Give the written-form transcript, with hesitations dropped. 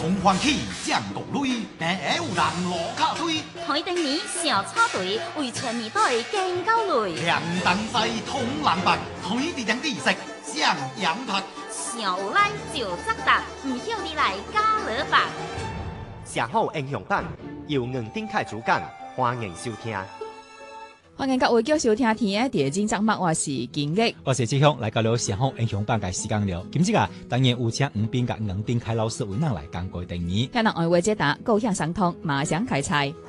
从欢起降到累，硬有人落卡堆。 台灯年小草队为全年队更高累。 强东西通南北，台地两地色上阳拍。 上有来就作答，唔晓你来加勒吧。 写好英雄榜，由黄丁凯主讲，欢迎收听。 欢迎各位继续收听天的第二集节目，我是金玉， 我是志雄，来到了写好英雄榜嘅时间了。今次当然有请黄斌甲黄丁凯老师为咱来讲过第二。 听人爱话解答，高兴相通，马上开猜。